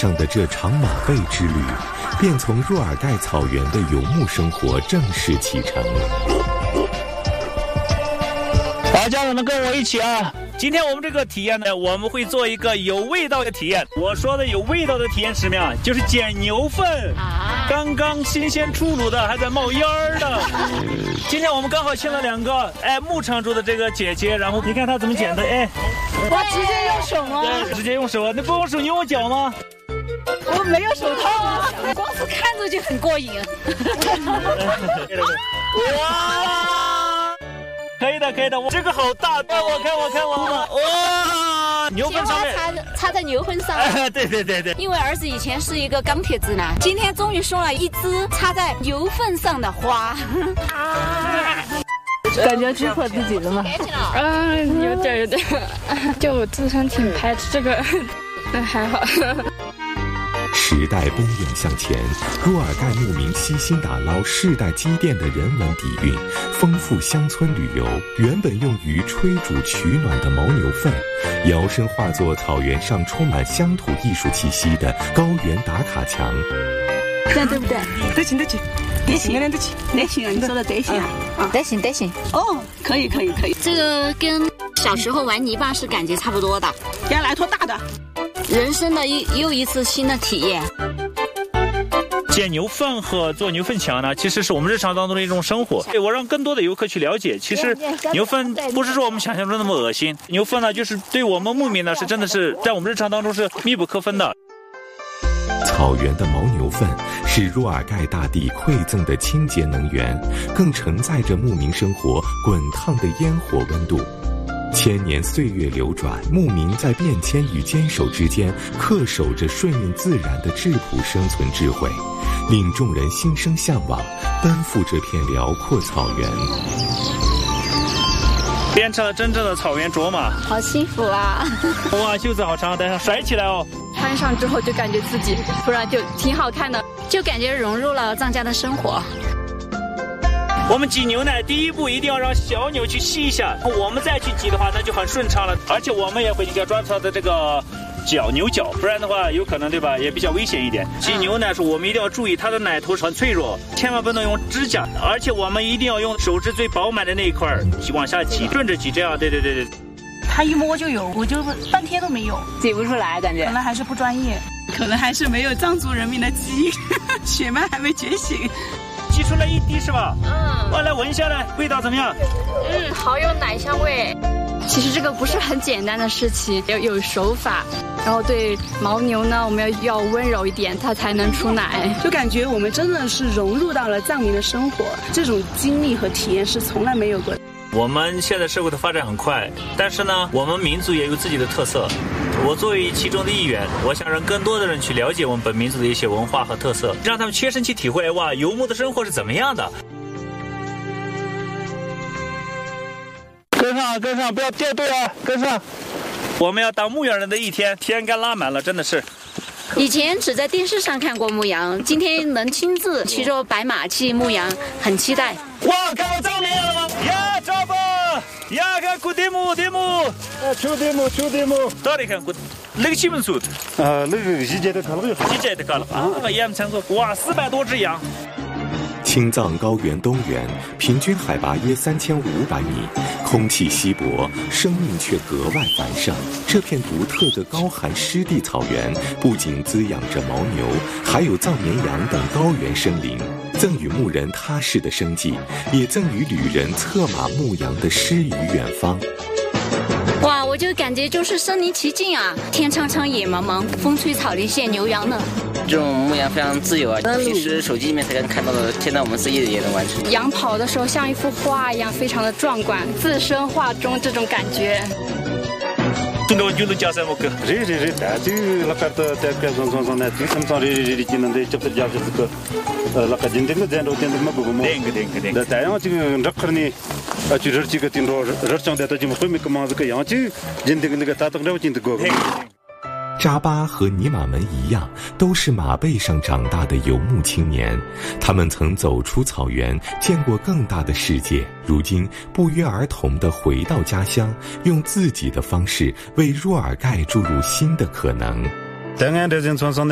上的这场马背之旅，便从若尔盖草原的游牧生活正式启程。 好，家长们跟我一起啊！今天我们这个体验呢，我们会做一个有味道的体验。我说的有味道的体验是什么呀？就是捡牛粪，刚刚新鲜出炉的，还在冒烟儿的。今天我们刚好请了2个牧场主的这个姐姐，然后你看她怎么捡的， 哇，直接用手吗？ 对，直接用手啊！你不用手，你用脚吗？ 我没有手套啊，光是看着就很过瘾。 哇！可以的，可以的，这个好大，我看，哇，牛粪上面插在牛粪上。 对。 因为儿子以前是一个钢铁直男，今天终于送了一支插在牛粪上的花。 感觉突破自己了吗？ 有点，就我自身挺排斥这个，但还好。 时代奔涌向前，若尔盖牧民悉心打捞世代积淀的人文底蕴，丰富乡村旅游。原本用于炊煮取暖的牦牛粪，摇身化作草原上充满乡土艺术气息的高原打卡墙。 这样对不对？ 得行， 你说的得行啊，得行。 哦，可以。 这个跟小时候玩泥巴是感觉差不多的。 要来坨大的。 人生的又一次新的体验。 捡牛粪和做牛粪墙呢，其实是我们日常当中的一种生活。我让更多的游客去了解，其实牛粪不是说我们想象中那么恶心，牛粪呢，就是对我们牧民呢是真的是在我们日常当中是密不可分的。 草原的牦牛粪是若尔盖大地馈赠的清洁能源，更承载着牧民生活滚烫的烟火温度。千年岁月流转，牧民在变迁与坚守之间恪守着顺应自然的质朴生存智慧，令众人心生向往，奔赴这片辽阔草原。 变成了真正的草原卓玛， 好幸福啊！ 哇，袖子好长，等一下甩起来哦。 穿上之后就感觉自己突然就挺好看的， 就感觉融入了藏家的生活。 我们挤牛奶，第一步一定要让小牛去吸一下，我们再去挤的话，那就很顺畅了。而且我们也会要抓它的这个牛角，不然的话有可能对吧，也比较危险一点。挤牛奶时我们一定要注意它的奶头很脆弱，千万不能用指甲，而且我们一定要用手指最饱满的那一块往下挤，顺着挤，这样对。 他一摸就有，我就半天都没有， 挤不出来，感觉可能还是不专业，可能还是没有藏族人民的基因，血脉还没觉醒。 挤出来一滴是吧？我来闻一下来，味道怎么样？ 好有奶香味。其实这个不是很简单的事情，要有手法。然后对牦牛呢，我们要温柔一点，它才能出奶。 就感觉我们真的是融入到了藏民的生活，这种经历和体验是从来没有过的。 我们现在社会的发展很快，但是呢，我们民族也有自己的特色。我作为其中的一员，我想让更多的人去了解我们本民族的一些文化和特色，让他们切身去体会哇，游牧的生活是怎么样的。跟上，不要掉队啊！跟上，我们要当牧羊人的一天，天干拉满了，真的是。 以前只在电视上看过牧羊，今天能亲自骑着白马去牧羊，很期待。 哇，看到藏羚羊了吗？呀，找吧！呀，看古迪木。秋迪木。到底看古，那个基本数。 那个季节的看了。 啊，也没看过。哇，400多只羊。 青藏高原东缘，平均海拔约3500米，空气稀薄，生命却格外繁盛。这片独特的高寒湿地草原，不仅滋养着牦牛，还有藏绵羊等高原生灵，赠予牧人踏实的生计，也赠予旅人策马牧羊的诗与远方。 哇，我就感觉就是身临其境啊！天苍苍，野茫茫，风吹草低见牛羊呢。 这种牧羊非常自由啊，平时手机里面才能看到的，现在我们自己也能完成。 羊跑的时候像一幅画一样，非常的壮观，置身画中这种感觉。 扎巴和尼玛门一样，都是马背上长大的游牧青年。他们曾走出草原，见过更大的世界，如今不约而同地回到家乡，用自己的方式为若尔盖注入新的可能。